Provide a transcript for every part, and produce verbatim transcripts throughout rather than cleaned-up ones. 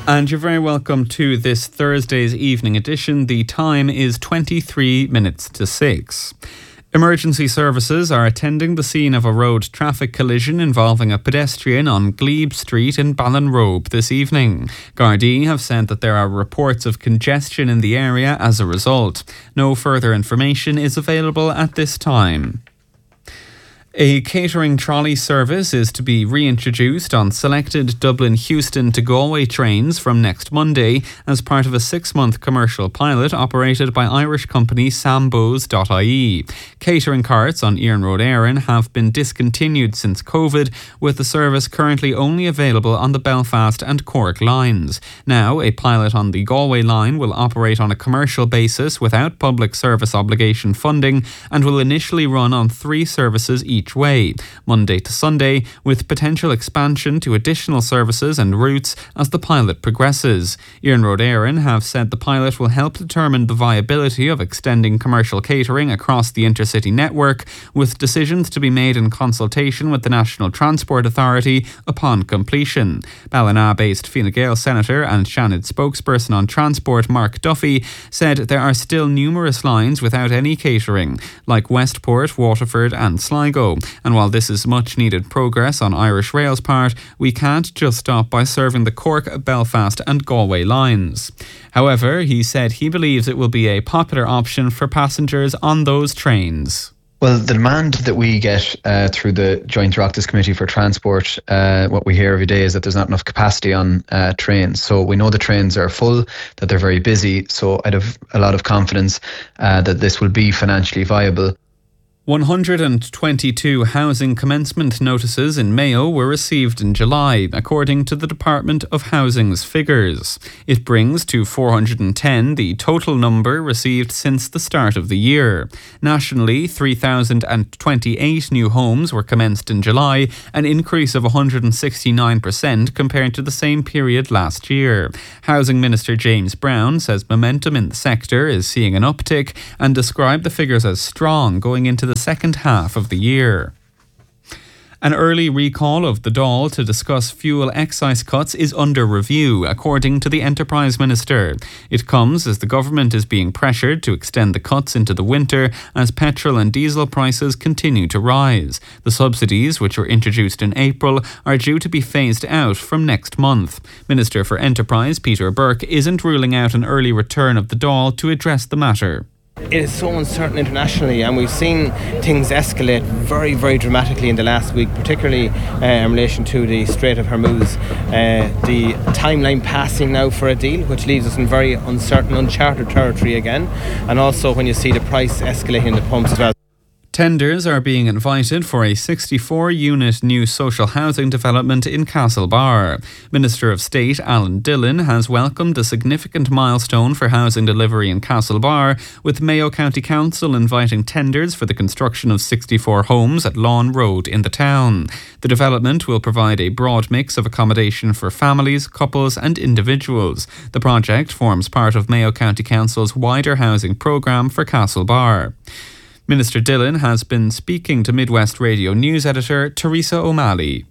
And you're very welcome to this Thursday's evening edition. The time is twenty-three minutes to six. Emergency services are attending the scene of a road traffic collision involving a pedestrian on Glebe Street in Ballinrobe this evening. Gardaí have said that there are reports of congestion in the area as a result. No further information is available at this time. A catering trolley service is to be reintroduced on selected Dublin-Houston to Galway trains from next Monday as part of a six-month commercial pilot operated by Irish company Sambos dot I E. Catering carts on Iarn Road Éireann have been discontinued since COVID, with the service currently only available on the Belfast and Cork lines. Now, a pilot on the Galway line will operate on a commercial basis without public service obligation funding and will initially run on three services each each way, Monday to Sunday, with potential expansion to additional services and routes as the pilot progresses. Iarn Road Éireann have said the pilot will help determine the viability of extending commercial catering across the intercity network, with decisions to be made in consultation with the National Transport Authority upon completion. Ballina-based Fine Gael Senator and Shannon spokesperson on transport Mark Duffy said there are still numerous lines without any catering, like Westport, Waterford and Sligo. And while this is much needed progress on Irish Rail's part, we can't just stop by serving the Cork, Belfast and Galway lines. However, he said he believes it will be a popular option for passengers on those trains. Well, the demand that we get uh, through the Joint Oireachtas Committee for Transport, uh, what we hear every day is that there's not enough capacity on uh, trains. So we know the trains are full, that they're very busy. So I'd have a lot of confidence uh, that this will be financially viable. one hundred twenty-two housing commencement notices in Mayo were received in July, according to the Department of Housing's figures. It brings to four hundred ten the total number received since the start of the year. Nationally, three thousand twenty-eight new homes were commenced in July, an increase of one hundred sixty-nine percent compared to the same period last year. Housing Minister James Brown says momentum in the sector is seeing an uptick and described the figures as strong going into the second half of the year. An early recall of the Dáil to discuss fuel excise cuts is under review, according to the Enterprise Minister. It comes as the government is being pressured to extend the cuts into the winter as petrol and diesel prices continue to rise. The subsidies, which were introduced in April, are due to be phased out from next month. Minister for Enterprise Peter Burke isn't ruling out an early return of the Dáil to address the matter. It is so uncertain internationally, and we've seen things escalate very, very dramatically in the last week, particularly uh, in relation to the Strait of Hormuz. Uh, the timeline passing now for a deal, which leaves us in very uncertain, uncharted territory again, and also when you see the price escalating in the pumps as well. Tenders are being invited for a sixty-four unit new social housing development in Castlebar. Minister of State Alan Dillon has welcomed a significant milestone for housing delivery in Castlebar, with Mayo County Council inviting tenders for the construction of sixty-four homes at Lawn Road in the town. The development will provide a broad mix of accommodation for families, couples and individuals. The project forms part of Mayo County Council's wider housing programme for Castlebar. Minister Dillon has been speaking to Midwest Radio News editor Teresa O'Malley.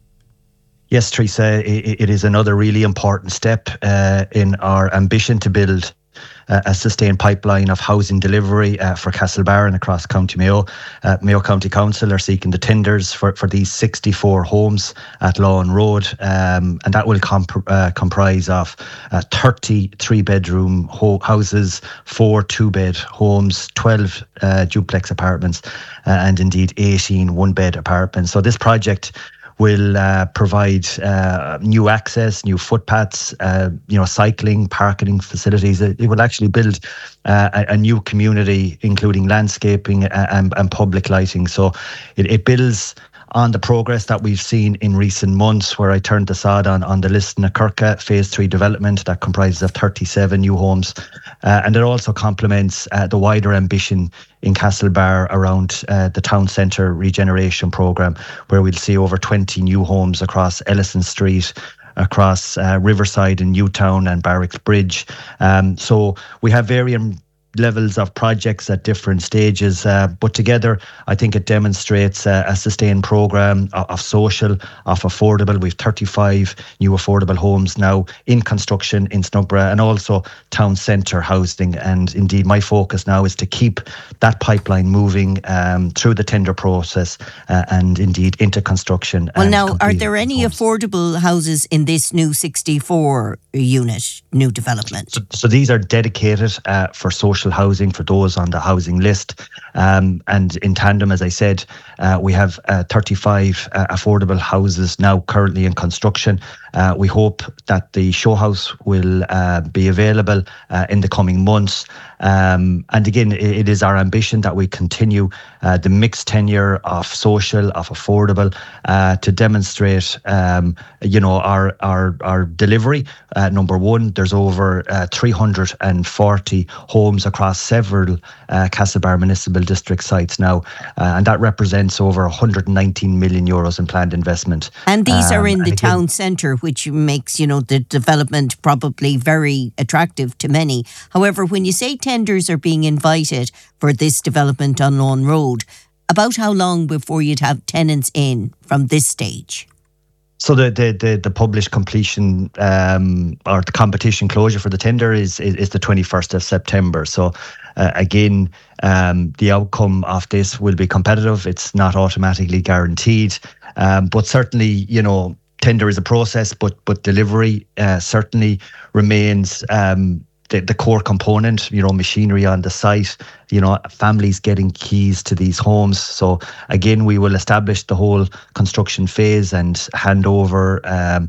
Yes, Teresa, it is another really important step uh, in our ambition to build Uh, a sustained pipeline of housing delivery uh, for Castlebar and across County Mayo. Uh, Mayo County Council are seeking the tenders for, for these sixty-four homes at Lawn Road, um, and that will comp- uh, comprise of uh, thirty three-bedroom ho- houses, four two-bed homes, twelve uh, duplex apartments, uh, and indeed eighteen one-bed apartments. So this project will uh, provide uh, new access, new footpaths, uh, you know, cycling, parking facilities. It, it will actually build uh, a, a new community, including landscaping and, and public lighting. So it, it builds on the progress that we've seen in recent months, where I turned the sod on, on the Liston-na-Curca Phase three development that comprises of thirty-seven new homes. Uh, and it also complements uh, the wider ambition in Castlebar around uh, the town centre regeneration programme, where we'll see over twenty new homes across Ellison Street, across uh, Riverside and Newtown and Barracks Bridge. Um, so we have varying levels of projects at different stages, uh, but together I think it demonstrates uh, a sustained programme of, of social, of affordable. We've thirty-five new affordable homes now in construction in Snugborough, and also town centre housing. And indeed my focus now is to keep that pipeline moving um, through the tender process uh, and indeed into construction. Well, now, are there any homes. affordable houses in this new sixty-four unit new development? So, so these are dedicated uh, for social housing, for those on the housing list. Um, and in tandem, as I said, uh, we have uh, thirty-five uh, affordable houses now currently in construction. Uh, we hope that the show house will uh, be available uh, in the coming months. Um, and again, it, it is our ambition that we continue uh, the mixed tenure of social, of affordable, uh, to demonstrate, um, you know, our our our delivery. Uh, number one, there's over uh, three hundred forty homes across several uh, Castlebar Municipal District sites now, uh, and that represents over one hundred nineteen million euros in planned investment. And these um, are in the again, town centre, which makes, you know, the development probably very attractive to many. However, when you say tenders are being invited for this development on Lawn Road, about how long before you'd have tenants in from this stage? So the the the, the published completion um, or the competition closure for the tender is is, is the twenty-first of September. So uh, again, um, the outcome of this will be competitive. It's not automatically guaranteed, um, but certainly, you know, tender is a process, but but delivery uh, certainly remains um, the, the core component. You know, machinery on the site, you know, families getting keys to these homes. So again, we will establish the whole construction phase and hand over um,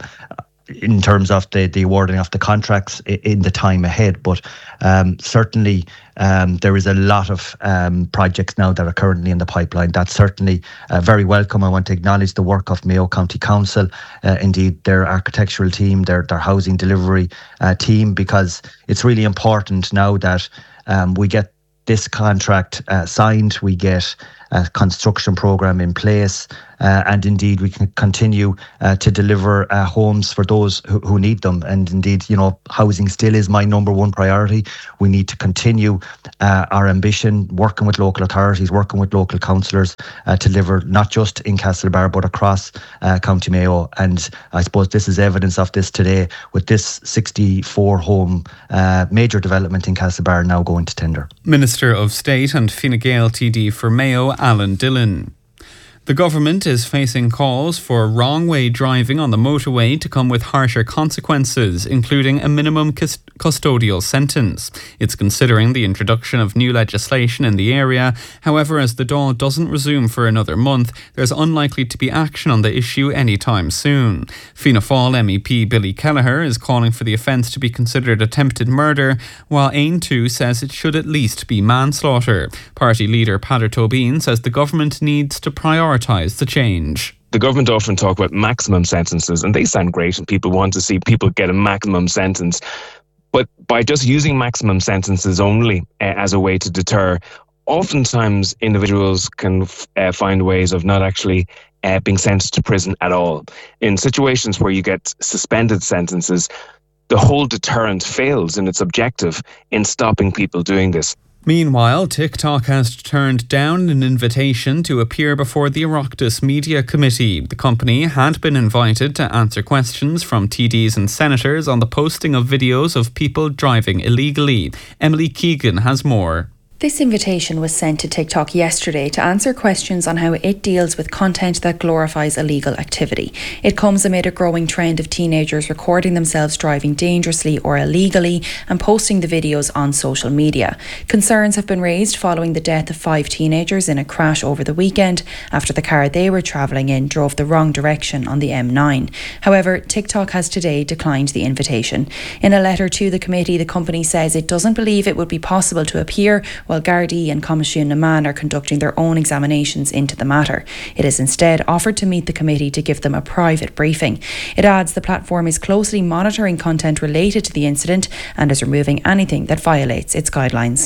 in terms of the, the awarding of the contracts in the time ahead. But um, certainly um, there is a lot of um, projects now that are currently in the pipeline. That's certainly uh, very welcome. I want to acknowledge the work of Mayo County Council, uh, indeed their architectural team, their, their housing delivery uh, team, because it's really important now that um, we get this contract uh, signed, we get a construction programme in place, uh, and indeed we can continue uh, to deliver uh, homes for those who, who need them. And indeed, you know, housing still is my number one priority. We need to continue uh, our ambition, working with local authorities, working with local councillors uh, to deliver not just in Castlebar but across uh, County Mayo. And I suppose this is evidence of this today with this sixty-four home uh, major development in Castlebar now going to tender. Minister of State and Fine Gael T D for Mayo, Alan Dillon. The government is facing calls for wrong-way driving on the motorway to come with harsher consequences, including a minimum cus- custodial sentence. It's considering the introduction of new legislation in the area. However, as the Dáil doesn't resume for another month, there's unlikely to be action on the issue anytime soon. Fianna Fáil M E P Billy Kelleher is calling for the offence to be considered attempted murder, while Ain two says it should at least be manslaughter. Party leader Peadar Tóibín says the government needs to prioritise the change. The government often talk about maximum sentences, and they sound great, and people want to see people get a maximum sentence. But by just using maximum sentences only uh, as a way to deter, oftentimes individuals can uh, find ways of not actually uh, being sentenced to prison at all. In situations where you get suspended sentences, the whole deterrent fails in its objective in stopping people doing this. Meanwhile, TikTok has turned down an invitation to appear before the Oireachtas Media Committee. The company had been invited to answer questions from T Ds and senators on the posting of videos of people driving illegally. Emily Keegan has more. This invitation was sent to TikTok yesterday to answer questions on how it deals with content that glorifies illegal activity. It comes amid a growing trend of teenagers recording themselves driving dangerously or illegally and posting the videos on social media. Concerns have been raised following the death of five teenagers in a crash over the weekend after the car they were travelling in drove the wrong direction on the M nine. However, TikTok has today declined the invitation. In a letter to the committee, the company says it doesn't believe it would be possible to appear while Gardaí and Coimisiún na Meán are conducting their own examinations into the matter. It has instead offered to meet the committee to give them a private briefing. It adds the platform is closely monitoring content related to the incident and is removing anything that violates its guidelines.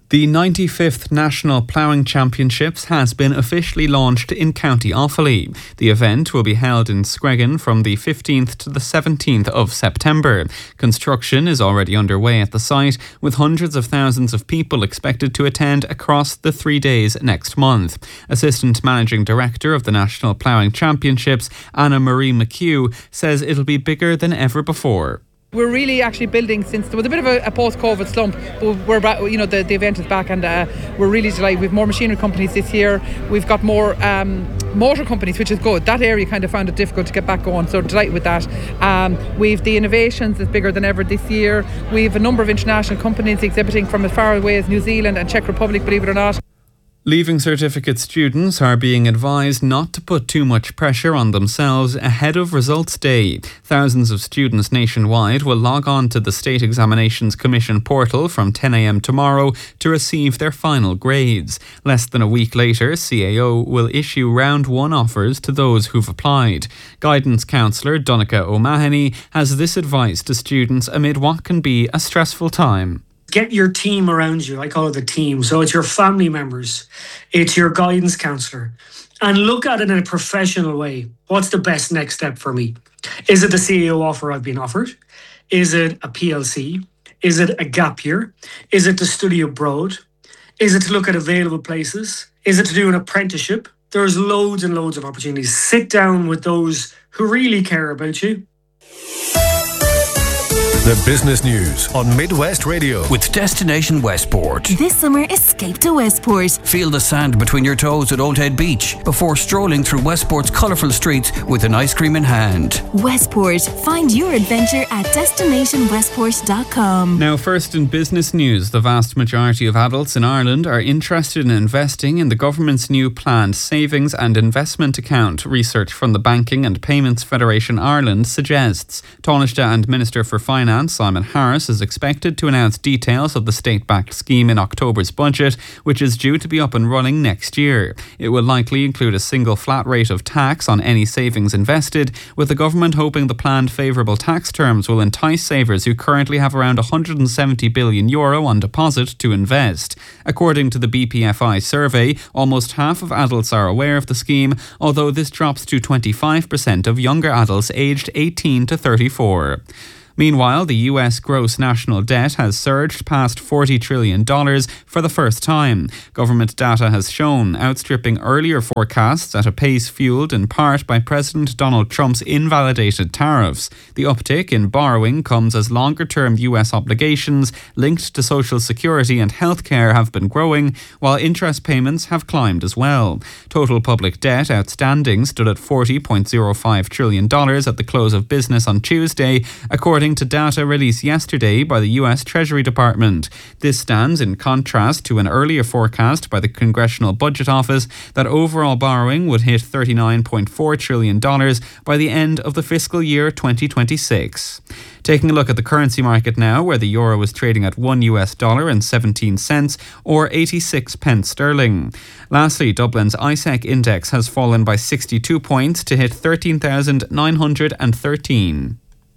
The ninety-fifth National Ploughing Championships has been officially launched in County Offaly. The event will be held in Screggan from the fifteenth to the seventeenth of September. Construction is already underway at the site, with hundreds of thousands of people expected to attend across the three days next month. Assistant Managing Director of the National Ploughing Championships, Anna Marie McHugh, says it'll be bigger than ever before. We're really actually building since there was a bit of a, a post-COVID slump, but we're back, you know, the, the event is back, and uh, we're really delighted. We have more machinery companies this year. We've got more um, motor companies, which is good. That area kind of found it difficult to get back going, so delighted with that. Um, we've the innovations is bigger than ever this year. We've a number of international companies exhibiting from as far away as New Zealand and Czech Republic, believe it or not. Leaving certificate students are being advised not to put too much pressure on themselves ahead of results day. Thousands of students nationwide will log on to the State Examinations Commission portal from ten a m tomorrow to receive their final grades. Less than a week later, C A O will issue round one offers to those who've applied. Guidance counsellor Donncha O'Mahony has this advice to students amid what can be a stressful time. Get your team around you. I call it the team. So it's your family members, it's your guidance counsellor, and look at it in a professional way. What's the best next step for me? Is it the C A O offer I've been offered? Is it a P L C? Is it a gap year? Is it to study abroad? Is it to look at available places? Is it to do an apprenticeship? There's loads and loads of opportunities. Sit down with those who really care about you. The business news on Midwest Radio with Destination Westport. This summer, escape to Westport. Feel the sand between your toes at Old Head Beach before strolling through Westport's colourful streets with an ice cream in hand. Westport. Find your adventure at destination westport dot com. Now, first in business news, the vast majority of adults in Ireland are interested in investing in the government's new planned savings and investment account. Research from the Banking and Payments Federation Ireland suggests. Taoiseach and Minister for Finance Simon Harris is expected to announce details of the state-backed scheme in October's budget, which is due to be up and running next year. It will likely include a single flat rate of tax on any savings invested, with the government hoping the planned favourable tax terms will entice savers who currently have around one hundred seventy billion euro on deposit to invest. According to the B P F I survey, almost half of adults are aware of the scheme, although this drops to twenty-five percent of younger adults aged eighteen to thirty-four. Meanwhile, the U S gross national debt has surged past forty trillion dollars for the first time. Government data has shown, outstripping earlier forecasts at a pace fueled in part by President Donald Trump's invalidated tariffs. The uptick in borrowing comes as longer-term U S obligations linked to Social Security and healthcare have been growing, while interest payments have climbed as well. Total public debt outstanding stood at forty point zero five trillion dollars at the close of business on Tuesday, according to data released yesterday by the U S Treasury Department. This stands in contrast to an earlier forecast by the Congressional Budget Office that overall borrowing would hit thirty-nine point four trillion dollars by the end of the fiscal year twenty twenty-six. Taking a look at the currency market now, where the euro is trading at one U S dollar and seventeen cents or eighty-six pence sterling. Lastly, Dublin's I S E C index has fallen by sixty-two points to hit thirteen thousand nine hundred thirteen.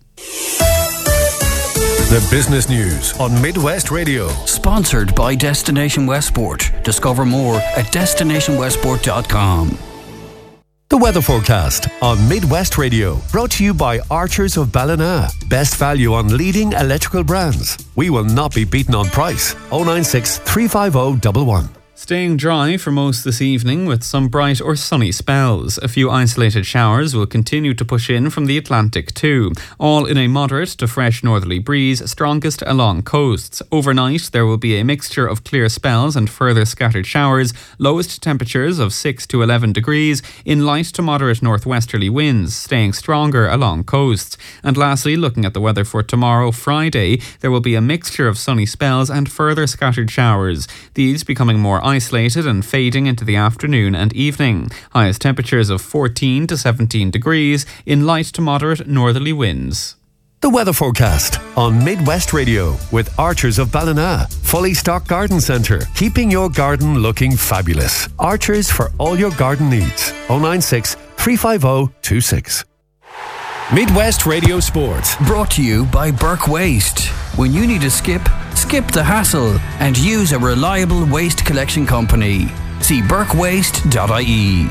The business news on Midwest Radio. Sponsored by Destination Westport. Discover more at destination westport dot com. The weather forecast on Midwest Radio. Brought to you by Archers of Ballina. Best value on leading electrical brands. We will not be beaten on price. oh nine six, three five oh, one one. Staying dry for most this evening with some bright or sunny spells. A few isolated showers will continue to push in from the Atlantic too, all in a moderate to fresh northerly breeze, strongest along coasts. Overnight there will be a mixture of clear spells and further scattered showers, lowest temperatures of six to eleven degrees, in light to moderate northwesterly winds, staying stronger along coasts. And lastly, looking at the weather for tomorrow, Friday, there will be a mixture of sunny spells and further scattered showers, these becoming more isolated and fading into the afternoon and evening. Highest temperatures of fourteen to seventeen degrees in light to moderate northerly winds. The weather forecast on Midwest Radio with Archers of Ballina. Fully stocked garden centre, keeping your garden looking fabulous. Archers for all your garden needs. oh nine six, three five oh, two six. Midwest Radio Sport. Brought to you by Burke Waste. When you need a skip, skip Skip the hassle and use a reliable waste collection company. See burke waste dot I E.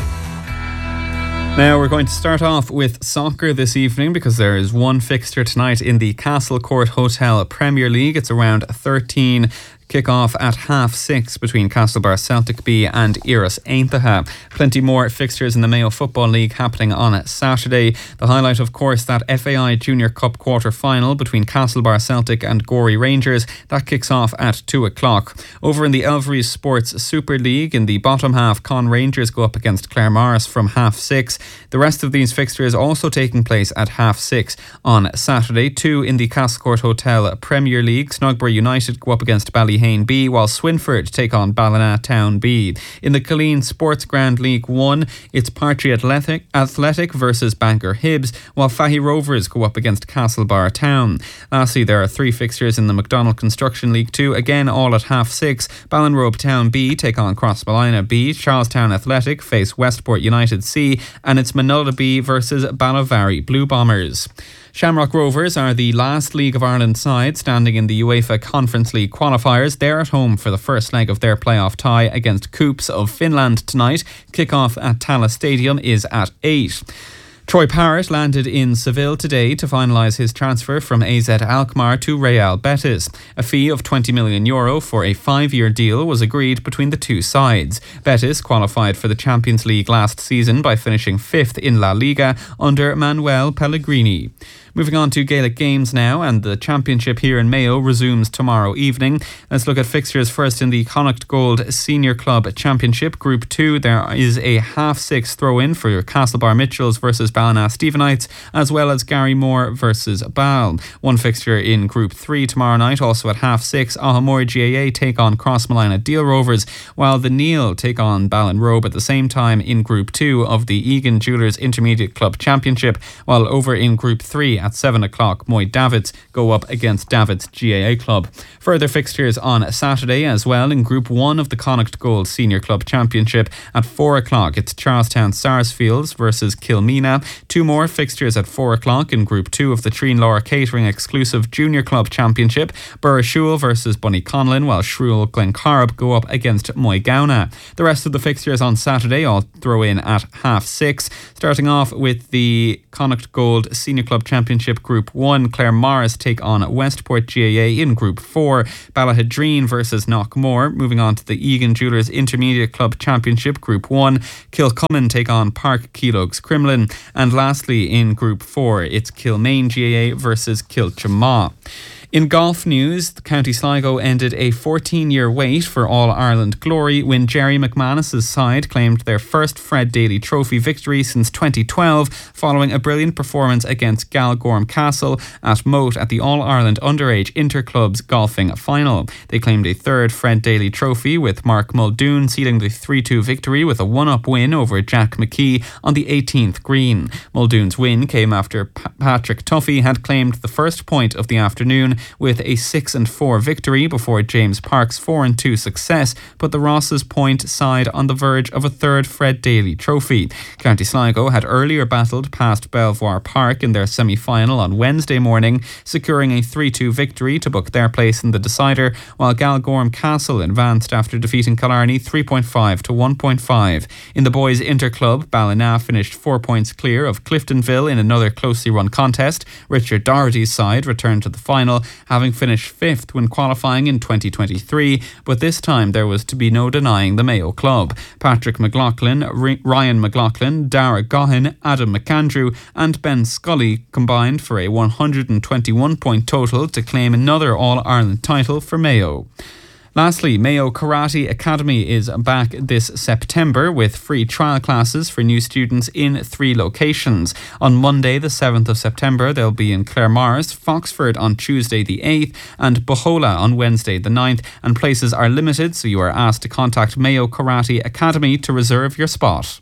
Now we're going to start off with soccer this evening because there is one fixture tonight in the Castle Court Hotel Premier League. It's around thirteen. Kick-off at half six between Castlebar Celtic B and Iris Aintaha. Plenty more fixtures in the Mayo Football League happening on Saturday. The highlight, of course, that F A I Junior Cup quarter-final between Castlebar Celtic and Gorey Rangers. That kicks off at two o'clock. Over in the Elveries Sports Super League, in the bottom half, Con Rangers go up against Claremorris from half six. The rest of these fixtures also taking place at half six on Saturday. Two in the Castle Court Hotel Premier League. Snugborough United go up against Ballyhane B, while Swinford take on Ballina Town B. In the Killeen Sports Grand League one, it's Partry Athletic, Athletic versus Banker Hibs, while Fahy Rovers go up against Castlebar Town. Lastly, there are three fixtures in the McDonald Construction League two, again all at half six. Ballinrobe Town B take on Crossballina B, Charlestown Athletic face Westport United C, and it's Manula B versus Ballavary Blue Bombers. Shamrock Rovers are the last League of Ireland side standing in the UEFA Conference League qualifiers. They're at home for the first leg of their playoff tie against Coops of Finland tonight. Kick-off at Tallaght Stadium is at eight. Troy Parrott landed in Seville today to finalise his transfer from A Z Alkmaar to Real Betis. A fee of twenty million euro for a five-year deal was agreed between the two sides. Betis qualified for the Champions League last season by finishing fifth in La Liga under Manuel Pellegrini. Moving on to Gaelic games now, and the championship here in Mayo resumes tomorrow evening. Let's look at fixtures first in the Connacht Gold Senior Club Championship. Group two, there is a half-six throw-in for your Castlebar Mitchells versus Ballina Stephenites, as well as Gary Moore versus Ball. One fixture in Group three tomorrow night, also at half-six. Ahamore G A A take on Crossmolina Deal Rovers, while the Neil take on Ballinrobe at the same time in Group two of the Egan Jewellers Intermediate Club Championship, while over in Group three at seven o'clock, Moy Davids go up against Davids G A A Club. Further fixtures on Saturday as well in Group one of the Connacht Gold Senior Club Championship. At four o'clock, it's Charlestown Sarsfields versus Kilmina. Two more fixtures at four o'clock in Group two of the Treen Laura Catering Exclusive Junior Club Championship. Burrishoole versus Bunny Conlon, while Shrewell Glencarb go up against Moygownagh. The rest of the fixtures on Saturday I'll throw in at half six. Starting off with the Connacht Gold Senior Club Championship Group one, Claremorris take on Westport G A A in Group four. Ballahadreen versus Knockmore. Moving on to the Egan Jewellers Intermediate Club Championship Group one, Kilcummin take on Park Keelogs Crumlin. And lastly in Group four, it's Kilmaine G A A versus Kilchamaw. In golf news, the County Sligo ended a fourteen-year wait for All-Ireland glory when Jerry McManus's side claimed their first Fred Daly Trophy victory since twenty twelve following a brilliant performance against Galgorm Castle at Moat at the All-Ireland Underage Interclubs Golfing Final. They claimed a third Fred Daly Trophy with Mark Muldoon sealing the three two victory with a one-up win over Jack McKee on the eighteenth green. Muldoon's win came after P- Patrick Tuffy had claimed the first point of the afternoon with a six and four victory before James Park's four and two success put the Rosses Point side on the verge of a third Fred Daly Trophy. County Sligo had earlier battled past Belvoir Park in their semi-final on Wednesday morning, securing a three two victory to book their place in the decider, while Galgorm Castle advanced after defeating Killarney three point five to one point five. In the boys' interclub, Ballina finished four points clear of Cliftonville in another closely run contest. Richard Doherty's side returned to the final, having finished fifth when qualifying in twenty twenty-three, but this time there was to be no denying the Mayo club. Patrick McLaughlin, R- Ryan McLaughlin, Dara Gohan, Adam McAndrew and Ben Scully combined for a one hundred twenty-one point total to claim another All-Ireland title for Mayo. Lastly, Mayo Karate Academy is back this September with free trial classes for new students in three locations. On Monday, the seventh of September, they'll be in Claremorris, Foxford on Tuesday the eighth, and Bohola on Wednesday the ninth, and places are limited, so you are asked to contact Mayo Karate Academy to reserve your spot.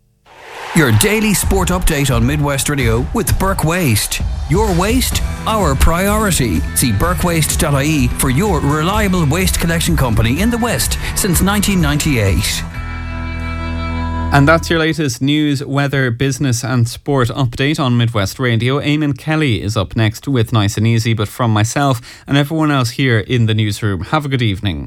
Your daily sport update on Midwest Radio with Burke Waste. Your waste, our priority. See burke waste dot I E for your reliable waste collection company in the West since nineteen ninety-eight. And that's your latest news, weather, business and sport update on Midwest Radio. Eamon Kelly is up next with Nice and Easy, but from myself and everyone else here in the newsroom, have a good evening.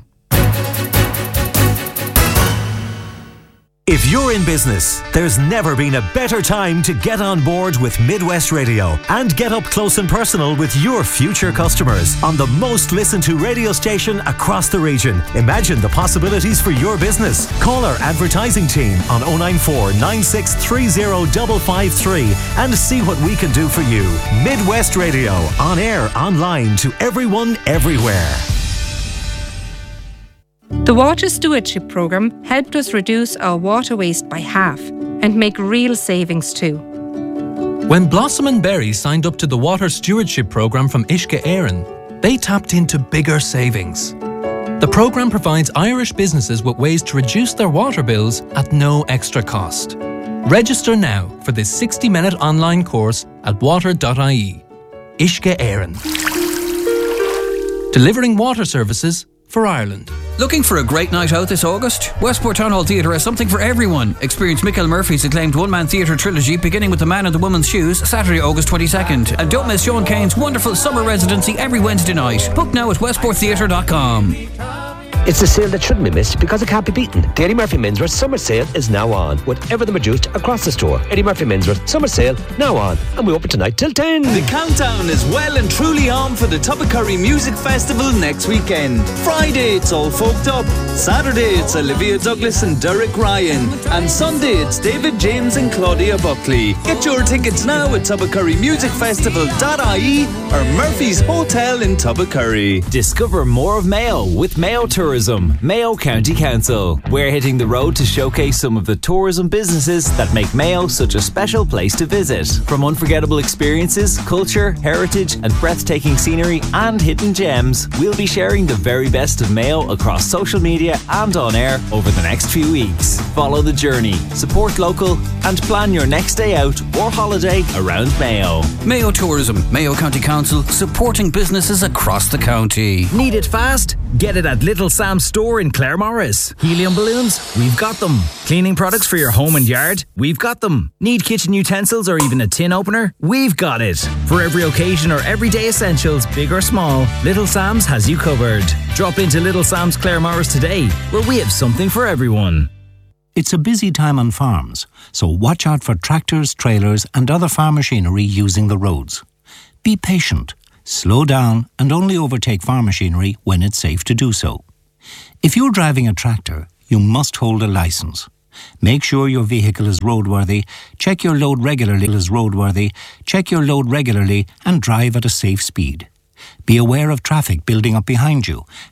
If you're in business, there's never been a better time to get on board with Midwest Radio and get up close and personal with your future customers on the most listened to radio station across the region. Imagine the possibilities for your business. Call our advertising team on oh nine four, nine six three oh, five five three and see what we can do for you. Midwest Radio, on air, online, to everyone, everywhere. The Water Stewardship Programme helped us reduce our water waste by half and make real savings too. When Blossom and Berry signed up to the Water Stewardship Programme from Uisce Éireann, they tapped into bigger savings. The programme provides Irish businesses with ways to reduce their water bills at no extra cost. Register now for this sixty-minute online course at water dot I E. Uisce Éireann. Delivering water services for Ireland. Looking for a great night out this August? Westport Town Hall Theatre has something for everyone. Experience Michael Murphy's acclaimed one-man theatre trilogy beginning with The Man in the Woman's Shoes, Saturday, August twenty-second. And don't miss Sean Kane's wonderful summer residency every Wednesday night. Book now at westport theatre dot com. It's a sale that shouldn't be missed because it can't be beaten. The Eddie Murphy Minsworth Summer Sale is now on, with everything reduced across the store. Eddie Murphy Minsworth Summer Sale now on, and we open tonight till ten. The countdown is well and truly on for the Tubbacurry Music Festival next weekend. Friday, it's All Folked Up. Saturday, it's Olivia Douglas and Derek Ryan. And Sunday, it's David James and Claudia Buckley. Get your tickets now at tubbacurry music festival dot I E or Murphy's Hotel in Tubbacurry. Discover more of Mayo with Mayo Tourism. Mayo County Council. We're hitting the road to showcase some of the tourism businesses that make Mayo such a special place to visit. From unforgettable experiences, culture, heritage and breathtaking scenery and hidden gems, we'll be sharing the very best of Mayo across social media and on air over the next few weeks. Follow the journey, support local and plan your next day out or holiday around Mayo. Mayo Tourism, Mayo County Council, supporting businesses across the county. Need it fast? Get it at Little Sam's store in Claremorris. Helium balloons? We've got them. Cleaning products for your home and yard? We've got them. Need kitchen utensils or even a tin opener? We've got it. For every occasion or everyday essentials, big or small, Little Sam's has you covered. Drop into Little Sam's Claremorris today, where we have something for everyone. It's a busy time on farms, so watch out for tractors, trailers and other farm machinery using the roads. Be patient. Slow down and only overtake farm machinery when it's safe to do so. If you're driving a tractor, you must hold a licence. Make sure your vehicle is roadworthy, check your load regularly is roadworthy, check your load regularly and drive at a safe speed. Be aware of traffic building up behind you